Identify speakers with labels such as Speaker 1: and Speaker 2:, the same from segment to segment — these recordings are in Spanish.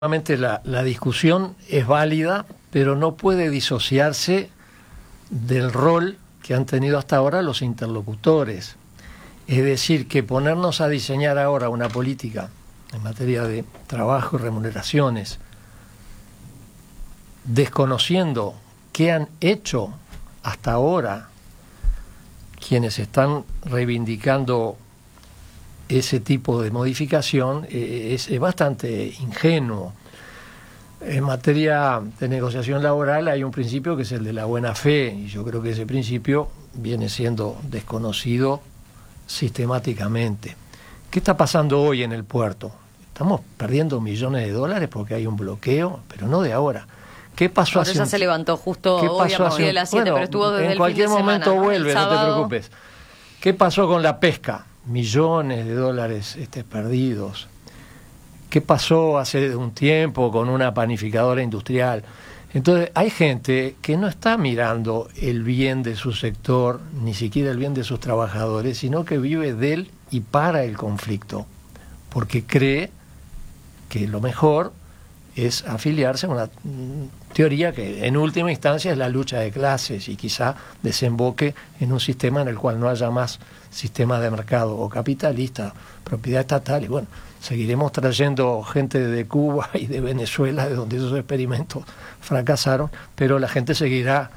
Speaker 1: Realmente la discusión es válida, pero no puede disociarse del rol que han tenido hasta ahora los interlocutores. Es decir, que ponernos a diseñar ahora una política en materia de trabajo y remuneraciones, desconociendo qué han hecho hasta ahora quienes están reivindicando ese tipo de modificación, es bastante ingenuo. En materia de negociación laboral hay un principio que es el de la buena fe, y yo creo que ese principio viene siendo desconocido sistemáticamente. ¿Qué está pasando hoy en el puerto? Estamos perdiendo millones de dólares porque hay un bloqueo, pero no de ahora. ¿Qué pasó
Speaker 2: Por eso se levantó justo hoy a partir de las 7, pero estuvo desde el fin de semana.
Speaker 1: En cualquier momento vuelve, no te
Speaker 2: sábado.
Speaker 1: preocupes. ¿Qué pasó con la pesca? Millones de dólares perdidos. ¿Qué pasó hace un tiempo con una panificadora industrial? Entonces, hay gente que no está mirando el bien de su sector, ni siquiera el bien de sus trabajadores, sino que vive del y para el conflicto, porque cree que lo mejor es afiliarse a una teoría que en última instancia es la lucha de clases y quizá desemboque en un sistema en el cual no haya más sistema de mercado o capitalista, propiedad estatal, y bueno, seguiremos trayendo gente de Cuba y de Venezuela, de donde esos experimentos fracasaron, pero la gente seguirá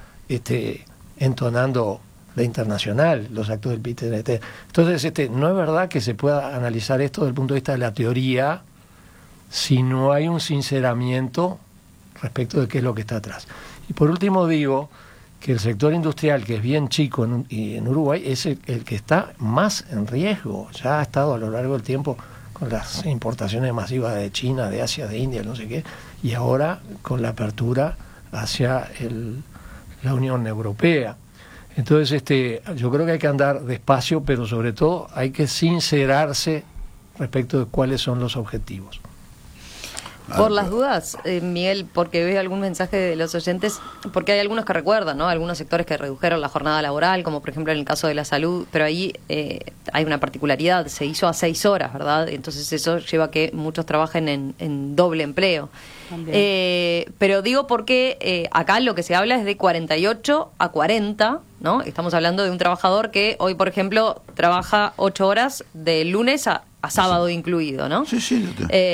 Speaker 1: entonando la internacional, los actos del PIT-CNT. Entonces, no es verdad que se pueda analizar esto desde el punto de vista de la teoría si no hay un sinceramiento respecto de qué es lo que está atrás. Y por último digo que el sector industrial, que es bien chico en Uruguay, es el que está más en riesgo. Ya ha estado a lo largo del tiempo con las importaciones masivas de China, de Asia, de India, no sé qué, y ahora con la apertura hacia la Unión Europea. Entonces, yo creo que hay que andar despacio, pero sobre todo hay que sincerarse respecto de cuáles son los objetivos.
Speaker 2: Por las dudas, Miguel, porque veo algún mensaje de los oyentes, porque hay algunos que recuerdan, ¿no? Algunos sectores que redujeron la jornada laboral, como por ejemplo en el caso de la salud, pero ahí hay una particularidad, se hizo a 6 horas, ¿verdad? Entonces eso lleva a que muchos trabajen en doble empleo. Pero digo porque acá lo que se habla es de 48 a 40, ¿no? Estamos hablando de un trabajador que hoy, por ejemplo, trabaja 8 horas de lunes a sábado incluido, ¿no?
Speaker 3: Sí.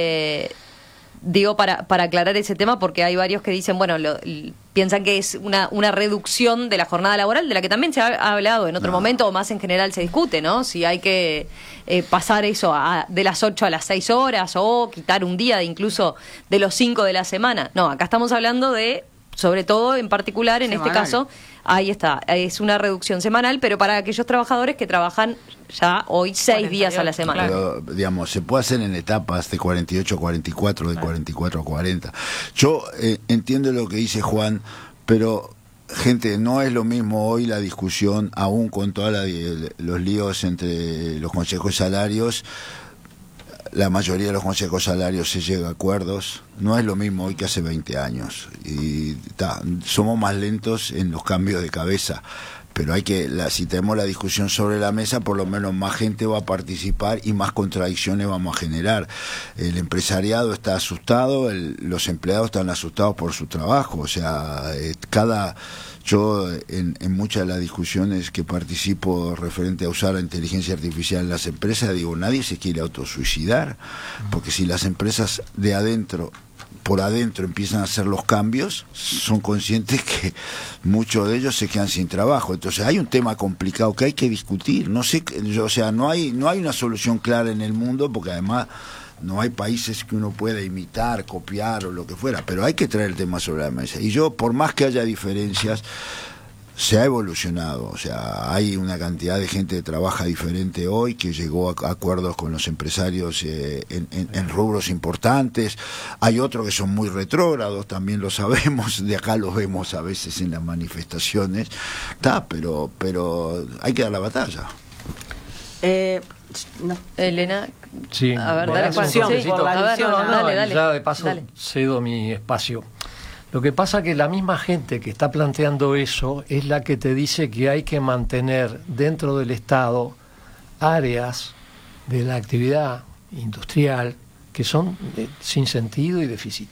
Speaker 2: Digo, para aclarar ese tema, porque hay varios que dicen, bueno, piensan que es una reducción de la jornada laboral, de la que también se ha hablado en otro momento, o más en general se discute, ¿no? Si hay que pasar eso de las 8 a las 6 horas, o quitar un día incluso de los 5 de la semana. No, acá estamos hablando de, sobre todo en particular, en este caso, ahí está, es una reducción semanal, pero para aquellos trabajadores que trabajan ya hoy 6 días a la semana.
Speaker 3: Pero, digamos, se puede hacer en etapas de 48 a 44, de 44 a 40. Yo entiendo lo que dice Juan, pero, gente, no es lo mismo hoy la discusión, aún con todos los líos entre los consejos de salarios. La mayoría de los consejos salarios se llega a acuerdos. No es lo mismo hoy que hace 20 años. Y somos más lentos en los cambios de cabeza. Pero si tenemos la discusión sobre la mesa, por lo menos más gente va a participar y más contradicciones vamos a generar. El empresariado está asustado, los empleados están asustados por su trabajo. O sea, yo en muchas de las discusiones que participo referente a usar la inteligencia artificial en las empresas, digo, nadie se quiere autosuicidar, porque si las empresas por adentro empiezan a hacer los cambios, son conscientes que muchos de ellos se quedan sin trabajo. Entonces hay un tema complicado que hay que discutir. No hay una solución clara en el mundo, porque además no hay países que uno pueda imitar, copiar o lo que fuera, pero hay que traer el tema sobre la mesa. Y yo, por más que haya diferencias, se ha evolucionado. O sea, hay una cantidad de gente que trabaja diferente hoy, que llegó a acuerdos con los empresarios en rubros importantes. Hay otros que son muy retrógrados, también lo sabemos, de acá los vemos a veces en las manifestaciones. Pero hay que dar la batalla.
Speaker 2: No. Elena,
Speaker 1: sí,
Speaker 2: a ver, dale, dale.
Speaker 1: Ya de paso cedo mi espacio. Lo que pasa que la misma gente que está planteando eso es la que te dice que hay que mantener dentro del Estado áreas de la actividad industrial que que son sin sentido y